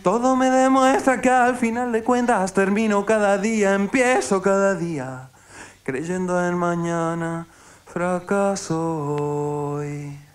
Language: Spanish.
Todo me demuestra que al final de cuentas termino cada día, empiezo cada día, creyendo en mañana, fracaso hoy.